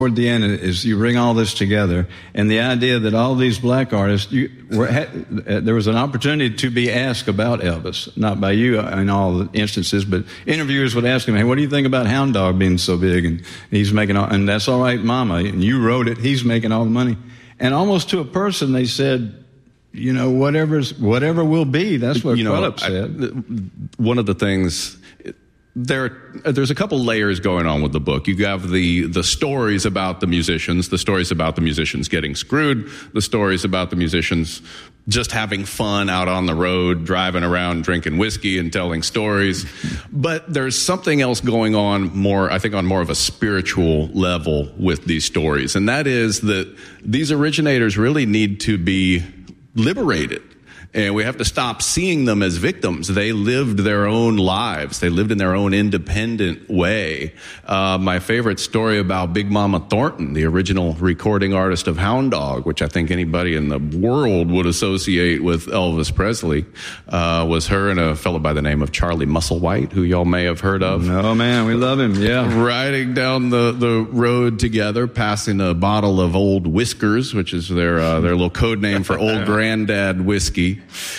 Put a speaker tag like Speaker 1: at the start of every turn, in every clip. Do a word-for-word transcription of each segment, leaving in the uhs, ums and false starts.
Speaker 1: toward the end is you bring all this together, and the idea that all these black artists, you were, had, uh, there was an opportunity to be asked about Elvis, not by you in all the instances, but interviewers would ask him, hey, what do you think about Hound Dog being so big, and he's making all, and That's All Right, Mama, and you wrote it, he's making all the money. And almost to a person, they said, you know, whatever's, whatever will be, that's what Crudup said.
Speaker 2: I, one of the things... There, there's a couple layers going on with the book. You have the, the stories about the musicians, the stories about the musicians getting screwed, the stories about the musicians just having fun out on the road, driving around, drinking whiskey and telling stories. But there's something else going on more, I think, on more of a spiritual level with these stories. And that is that these originators really need to be liberated. And we have to stop seeing them as victims. They lived their own lives. They lived in their own independent way. Uh, my favorite story about Big Mama Thornton, the original recording artist of Hound Dog, which I think anybody in the world would associate with Elvis Presley, uh, was her and a fellow by the name of Charlie Musselwhite, who y'all may have heard of.
Speaker 1: Oh, man, we love him, yeah.
Speaker 2: Riding down the, the road together, passing a bottle of Old Whiskers, which is their, uh, their little code name for Old Granddad whiskey.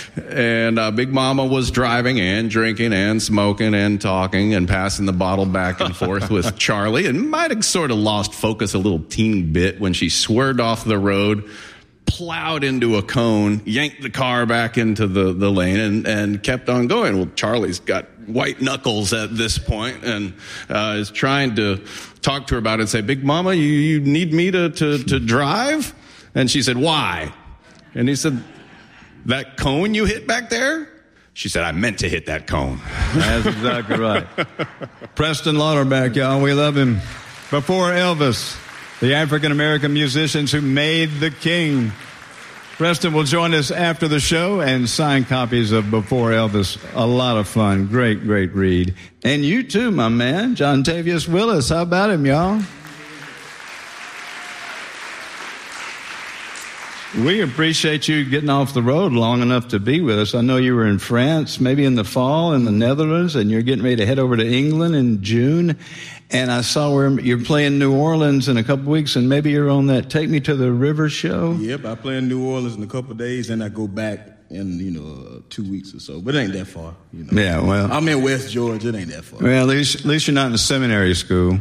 Speaker 2: And uh, Big Mama was driving and drinking and smoking and talking and passing the bottle back and forth with Charlie, and might have sort of lost focus a little teeny bit when she swerved off the road, plowed into a cone, yanked the car back into the, the lane, and, and kept on going. Well, Charlie's got white knuckles at this point and uh, is trying to talk to her about it and say, Big Mama, you, you need me to, to, to drive? And she said, why? And he said, that cone you hit back there? She said, I meant to hit that cone.
Speaker 1: That's exactly right. Preston Lauterbach, y'all, we love him. Before Elvis, the African-American musicians who made the king. Preston will join us after the show and sign copies of Before Elvis. A lot of fun. Great, great read. And you too, my man, John Tavius Willis. How about him, y'all? We appreciate you getting off the road long enough to be with us. I know you were in France, maybe in the fall, in the Netherlands, and you're getting ready to head over to England in June. And I saw where you're playing New Orleans in a couple weeks, and maybe you're on that Take Me to the River show.
Speaker 3: Yep, I play in New Orleans in a couple of days, and I go back in, you know, uh, two weeks or so. But it ain't that far, you know.
Speaker 1: Yeah, well.
Speaker 3: I'm in West Georgia. It ain't that far.
Speaker 1: Well, at least, at least you're not in seminary school.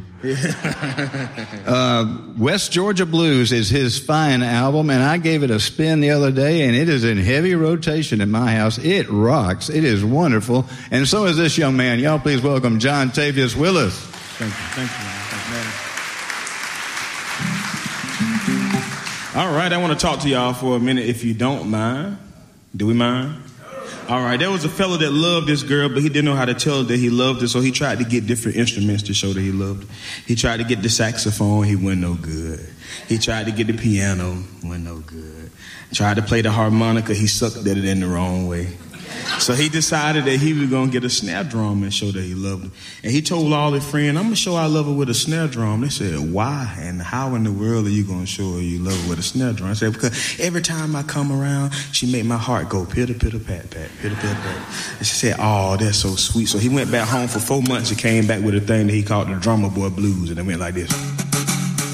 Speaker 1: uh, West Georgia Blues is his fine album, and I gave it a spin the other day, and it is in heavy rotation in my house. It rocks. It is wonderful. And so is this young man. Y'all please welcome John Tavius Willis.
Speaker 3: Thank you. Thank you, man. Thank you, man. All right, I want to talk to y'all for a minute, if you don't mind. Do we mind? All right, there was a fellow that loved this girl, but he didn't know how to tell her that he loved her, so he tried to get different instruments to show that he loved her. He tried to get the saxophone, he wasn't no good. He tried to get the piano, wasn't no good. Tried to play the harmonica, he sucked at it in the wrong way. So he decided that he was going to get a snare drum and show that he loved her. And he told all his friends, I'm going to show I love her with a snare drum. They said, why and how in the world are you going to show her you love her with a snare drum? I said, because every time I come around, she make my heart go pitter, pitter, pat, pat, pitter, pitter, pat. And she said, oh, that's so sweet. So he went back home for four months and came back with a thing that he called the Drummer Boy Blues. And it went like this.